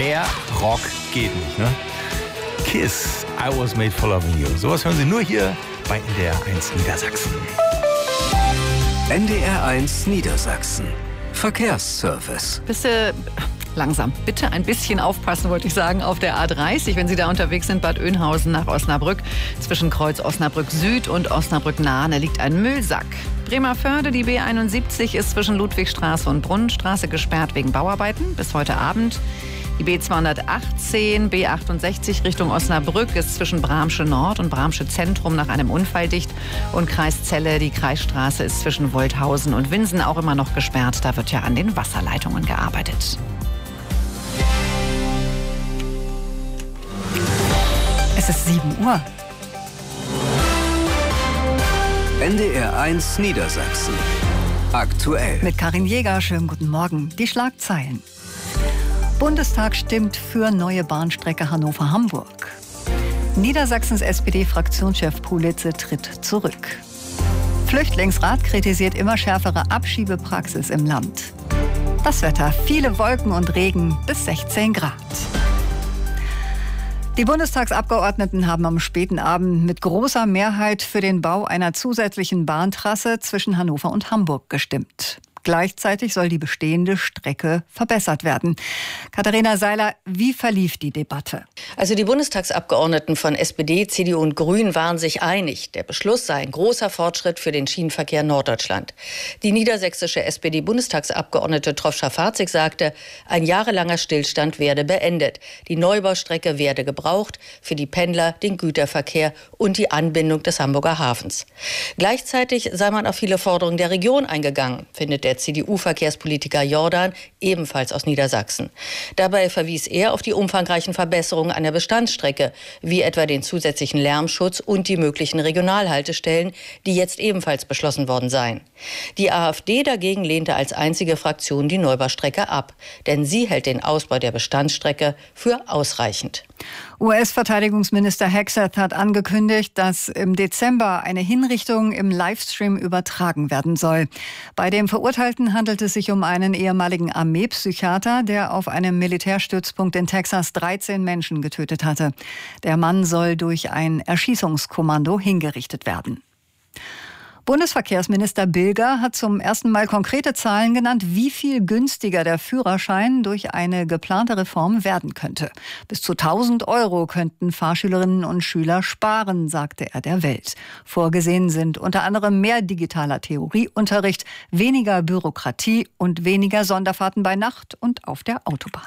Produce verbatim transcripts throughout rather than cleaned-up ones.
Mehr Rock geht nicht, ne? Kiss, I Was Made for Loving You. Sowas hören Sie nur hier bei N D R eins Niedersachsen. N D R eins Niedersachsen. Verkehrsservice. Bisse, langsam. Bitte ein bisschen aufpassen, wollte ich sagen, auf der A dreißig, wenn Sie da unterwegs sind, Bad Oeynhausen nach Osnabrück. Zwischen Kreuz Osnabrück Süd und Osnabrück Nahe liegt ein Müllsack. Bremervörde, die B einundsiebzig, ist zwischen Ludwigstraße und Brunnenstraße gesperrt wegen Bauarbeiten bis heute Abend. Die B zweihundertachtzehn, B achtundsechzig Richtung Osnabrück ist zwischen Bramsche Nord und Bramsche Zentrum nach einem Unfall dicht. Und Kreis Celle, die Kreisstraße, ist zwischen Wolthausen und Winsen auch immer noch gesperrt. Da wird ja an den Wasserleitungen gearbeitet. Es ist sieben Uhr. N D R eins Niedersachsen. Aktuell. Mit Karin Jäger, schönen guten Morgen. Die Schlagzeilen. Bundestag stimmt für neue Bahnstrecke Hannover-Hamburg. Niedersachsens S P D-Fraktionschef Politze tritt zurück. Flüchtlingsrat kritisiert immer schärfere Abschiebepraxis im Land. Das Wetter, viele Wolken und Regen bis sechzehn Grad. Die Bundestagsabgeordneten haben am späten Abend mit großer Mehrheit für den Bau einer zusätzlichen Bahntrasse zwischen Hannover und Hamburg gestimmt. Gleichzeitig soll die bestehende Strecke verbessert werden. Katharina Seiler, wie verlief die Debatte? Also die Bundestagsabgeordneten von S P D, C D U und Grünen waren sich einig. Der Beschluss sei ein großer Fortschritt für den Schienenverkehr in Norddeutschland. Die niedersächsische S P D-Bundestagsabgeordnete Troschka-Farzig sagte, ein jahrelanger Stillstand werde beendet. Die Neubaustrecke werde gebraucht für die Pendler, den Güterverkehr und die Anbindung des Hamburger Hafens. Gleichzeitig sei man auf viele Forderungen der Region eingegangen, findet der Der C D U-Verkehrspolitiker Jordan, ebenfalls aus Niedersachsen. Dabei verwies er auf die umfangreichen Verbesserungen an der Bestandsstrecke, wie etwa den zusätzlichen Lärmschutz und die möglichen Regionalhaltestellen, die jetzt ebenfalls beschlossen worden seien. Die AfD dagegen lehnte als einzige Fraktion die Neubaustrecke ab, denn sie hält den Ausbau der Bestandsstrecke für ausreichend. U S-Verteidigungsminister Hegseth hat angekündigt, dass im Dezember eine Hinrichtung im Livestream übertragen werden soll. Bei dem Verurteilten handelt es sich um einen ehemaligen Armeepsychiater, der auf einem Militärstützpunkt in Texas dreizehn Menschen getötet hatte. Der Mann soll durch ein Erschießungskommando hingerichtet werden. Bundesverkehrsminister Bilger hat zum ersten Mal konkrete Zahlen genannt, wie viel günstiger der Führerschein durch eine geplante Reform werden könnte. Bis zu tausend Euro könnten Fahrschülerinnen und Schüler sparen, sagte er der Welt. Vorgesehen sind unter anderem mehr digitaler Theorieunterricht, weniger Bürokratie und weniger Sonderfahrten bei Nacht und auf der Autobahn.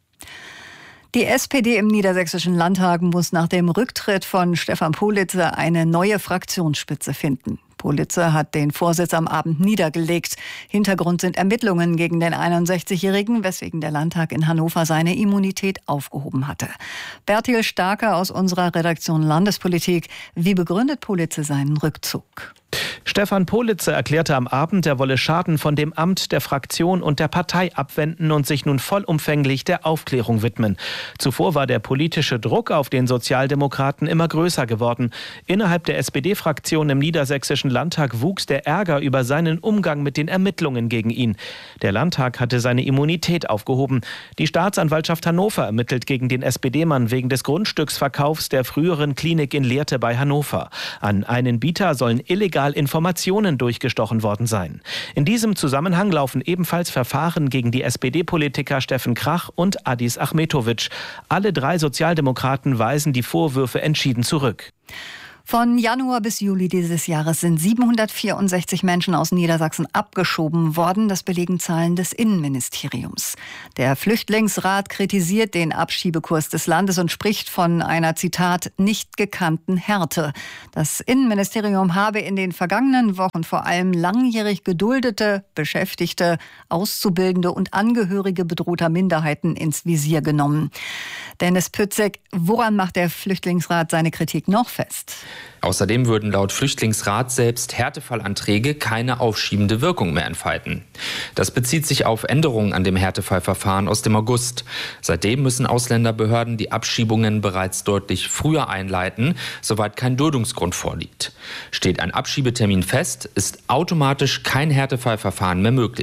Die S P D im Niedersächsischen Landtag muss nach dem Rücktritt von Stefan Politze eine neue Fraktionsspitze finden. Politze hat den Vorsitz am Abend niedergelegt. Hintergrund sind Ermittlungen gegen den einundsechzigjährigen, weswegen der Landtag in Hannover seine Immunität aufgehoben hatte. Bertil Starke aus unserer Redaktion Landespolitik. Wie begründet Politze seinen Rückzug? Stefan Politze erklärte am Abend, er wolle Schaden von dem Amt, der Fraktion und der Partei abwenden und sich nun vollumfänglich der Aufklärung widmen. Zuvor war der politische Druck auf den Sozialdemokraten immer größer geworden. Innerhalb der S P D-Fraktion im Niedersächsischen Landtag wuchs der Ärger über seinen Umgang mit den Ermittlungen gegen ihn. Der Landtag hatte seine Immunität aufgehoben. Die Staatsanwaltschaft Hannover ermittelt gegen den S P D-Mann wegen des Grundstücksverkaufs der früheren Klinik in Lehrte bei Hannover. An einen Bieter sollen illegal Informationen durchgestochen worden sein. In diesem Zusammenhang laufen ebenfalls Verfahren gegen die S P D-Politiker Steffen Krach und Adis Achmetovic. Alle drei Sozialdemokraten weisen die Vorwürfe entschieden zurück. Von Januar bis Juli dieses Jahres sind siebenhundertvierundsechzig Menschen aus Niedersachsen abgeschoben worden. Das belegen Zahlen des Innenministeriums. Der Flüchtlingsrat kritisiert den Abschiebekurs des Landes und spricht von einer, Zitat, nicht gekannten Härte. Das Innenministerium habe in den vergangenen Wochen vor allem langjährig geduldete, Beschäftigte, Auszubildende und Angehörige bedrohter Minderheiten ins Visier genommen. Dennis Pützek, woran macht der Flüchtlingsrat seine Kritik noch fest? Außerdem würden laut Flüchtlingsrat selbst Härtefallanträge keine aufschiebende Wirkung mehr entfalten. Das bezieht sich auf Änderungen an dem Härtefallverfahren aus dem August. Seitdem müssen Ausländerbehörden die Abschiebungen bereits deutlich früher einleiten, soweit kein Duldungsgrund vorliegt. Steht ein Abschiebetermin fest, ist automatisch kein Härtefallverfahren mehr möglich.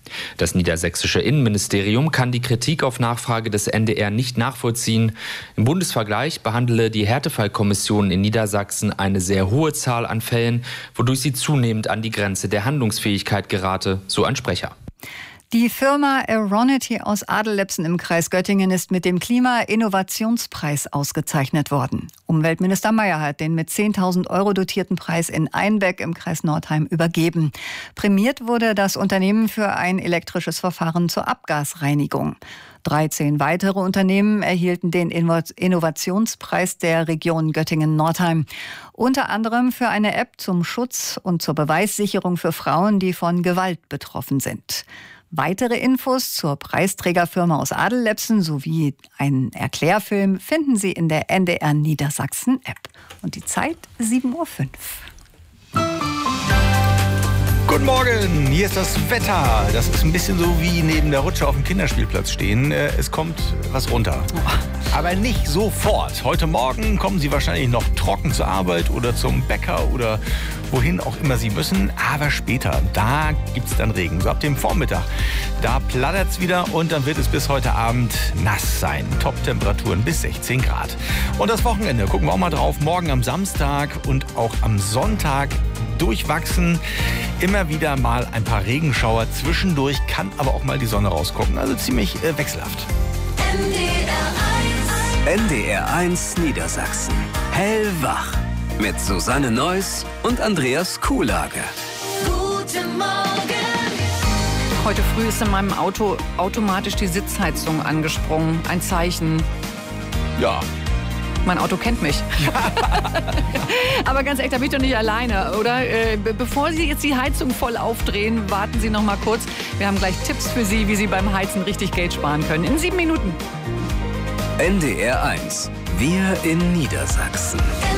Das niedersächsische Innenministerium kann die Kritik auf Nachfrage des N D R nicht nachvollziehen. Im Bundesvergleich behandele die Härtefallkommission in Niedersachsen eine sehr hohe Zahl an Fällen, wodurch sie zunehmend an die Grenze der Handlungsfähigkeit gerate, so ein Sprecher. Die Firma Aeronity aus Adellepsen im Kreis Göttingen ist mit dem Klima-Innovationspreis ausgezeichnet worden. Umweltminister Mayer hat den mit zehntausend Euro dotierten Preis in Einbeck im Kreis Nordheim übergeben. Prämiert wurde das Unternehmen für ein elektrisches Verfahren zur Abgasreinigung. dreizehn weitere Unternehmen erhielten den Innovationspreis der Region Göttingen-Nordheim. Unter anderem für eine App zum Schutz und zur Beweissicherung für Frauen, die von Gewalt betroffen sind. Weitere Infos zur Preisträgerfirma aus Adellepsen sowie einen Erklärfilm finden Sie in der N D R Niedersachsen App. Und die Zeit sieben Uhr fünf. Guten Morgen, hier ist das Wetter. Das ist ein bisschen so wie neben der Rutsche auf dem Kinderspielplatz stehen. Es kommt was runter. Aber nicht sofort. Heute Morgen kommen Sie wahrscheinlich noch trocken zur Arbeit oder zum Bäcker oder wohin auch immer Sie müssen. Aber später, da gibt es dann Regen. So ab dem Vormittag, da plattert es wieder und dann wird es bis heute Abend nass sein. Top-Temperaturen bis sechzehn Grad. Und das Wochenende, gucken wir auch mal drauf. Morgen am Samstag und auch am Sonntag durchwachsen. Immer wieder mal ein paar Regenschauer. Zwischendurch kann aber auch mal die Sonne rausgucken. Also ziemlich äh, wechselhaft. N D R eins Niedersachsen. Hellwach. Mit Susanne Neuss und Andreas Kuhlage. Guten Morgen. Heute früh ist in meinem Auto automatisch die Sitzheizung angesprungen. Ein Zeichen. Ja. Mein Auto kennt mich. Aber ganz ehrlich, da bin ich doch nicht alleine, oder? Äh, be- bevor Sie jetzt die Heizung voll aufdrehen, warten Sie noch mal kurz. Wir haben gleich Tipps für Sie, wie Sie beim Heizen richtig Geld sparen können. In sieben Minuten. N D R eins. Wir in Niedersachsen.